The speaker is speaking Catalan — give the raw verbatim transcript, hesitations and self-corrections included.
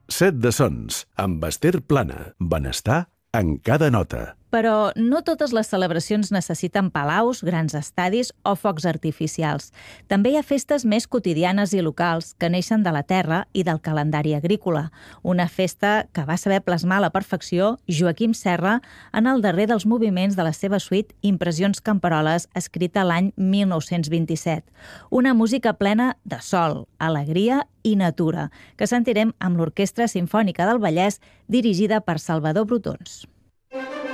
Set de Sons, amb Esther Plana. Benestar en cada nota. Però no totes les celebracions necessiten palaus, grans estadis o focs artificials. També hi ha festes més quotidianes i locals que neixen de la terra i del calendari agrícola. Una festa que va saber plasmar a la perfecció Joaquim Serra en el darrer dels moviments de la seva suite Impressions Camperoles, escrita l'any mil nou-cents vint-i-set. Una música plena de sol, alegria i natura, que sentirem amb l'Orquestra Simfònica del Vallès, dirigida per Salvador Brotons.